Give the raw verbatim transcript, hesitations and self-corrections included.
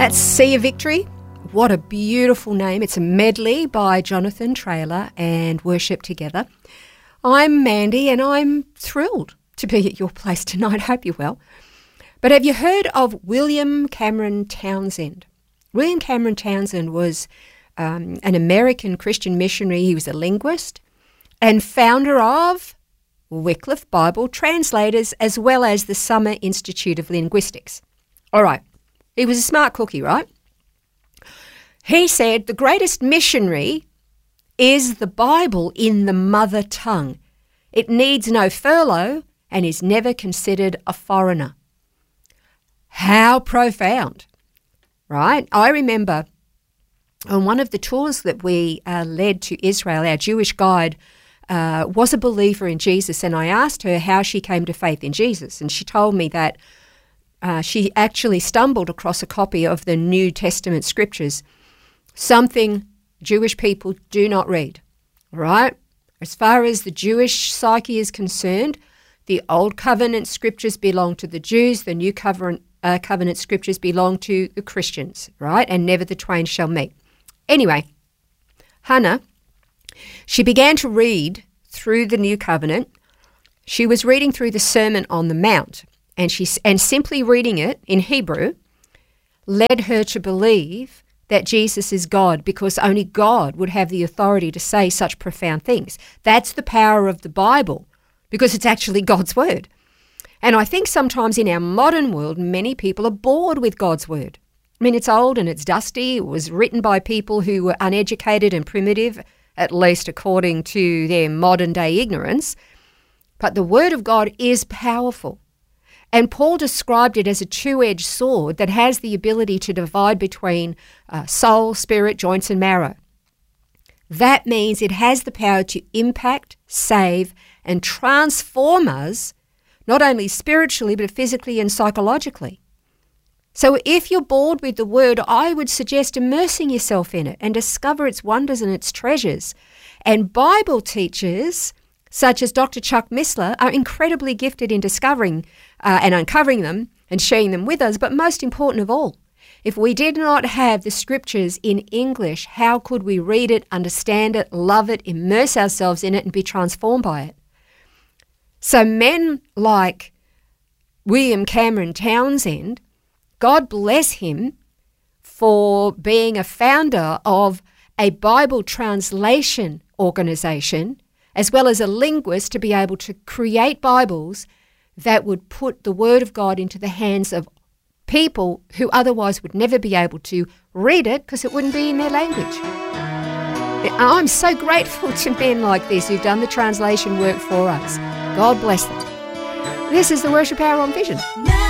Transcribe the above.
That's Sea of Victory. What a beautiful name. It's a medley by Jonathan Traylor and Worship Together. I'm Mandy and I'm thrilled to be at your place tonight. Hope you're well. But have you heard of William Cameron Townsend? William Cameron Townsend was um, an American Christian missionary. He was a linguist and founder of Wycliffe Bible Translators as well as the Summer Institute of Linguistics. All right. He was a smart cookie, right? He said the greatest missionary is the Bible in the mother tongue. It needs no furlough and is never considered a foreigner. How profound, right? I remember on one of the tours that we uh, led to Israel, our Jewish guide uh, was a believer in Jesus, and I asked her how she came to faith in Jesus, and she told me that Uh, she actually stumbled across a copy of the New Testament scriptures, something Jewish people do not read, right? As far as the Jewish psyche is concerned, the Old Covenant scriptures belong to the Jews, the New Covenant, uh, Covenant scriptures belong to the Christians, right? And never the twain shall meet. Anyway, Hannah, she began to read through the New Covenant. She was reading through the Sermon on the Mount. And she and simply reading it in Hebrew led her to believe that Jesus is God, because only God would have the authority to say such profound things. That's the power of the Bible, because it's actually God's word. And I think sometimes in our modern world, many people are bored with God's word. I mean, it's old and it's dusty. It was written by people who were uneducated and primitive, at least according to their modern day ignorance. But the word of God is powerful. And Paul described it as a two-edged sword that has the ability to divide between uh, soul, spirit, joints and marrow. That means it has the power to impact, save and transform us, not only spiritually but physically and psychologically. So if you're bored with the word, I would suggest immersing yourself in it and discover its wonders and its treasures. And Bible teachers such as Doctor Chuck Missler are incredibly gifted in discovering uh, and uncovering them and sharing them with us. But most important of all, if we did not have the scriptures in English, how could we read it, understand it, love it, immerse ourselves in it and be transformed by it? So men like William Cameron Townsend, God bless him for being a founder of a Bible translation organization, as well as a linguist, to be able to create Bibles that would put the Word of God into the hands of people who otherwise would never be able to read it because it wouldn't be in their language. I'm so grateful to men like this who've done the translation work for us. God bless them. This is the Worship Hour on Vision.